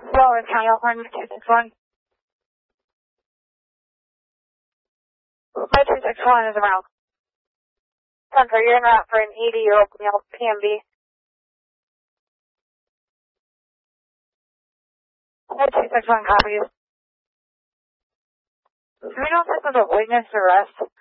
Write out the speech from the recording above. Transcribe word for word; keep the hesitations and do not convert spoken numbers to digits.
Florence County, California, two six one. My two six one is around. Center, you're in route for an E D or P M B. My two six one copies. Do we know if this is a witness arrest?